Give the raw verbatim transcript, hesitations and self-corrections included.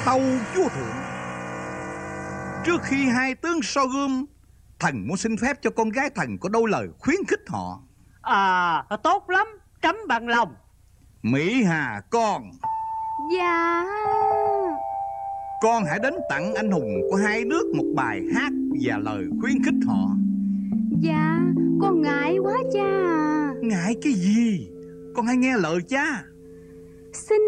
tâu chúa thượng, trước khi hai tướng so gươm, thần muốn xin phép cho con gái thần có đôi lời khuyến khích họ. À, tốt lắm, trẫm bằng lòng. Mỹ Hà con. Dạ. Con hãy đến tặng anh hùng của hai nước một bài hát và lời khuyến khích họ. Dạ, con ngại quá cha. Ngại cái gì? Con hãy nghe lời cha. Xin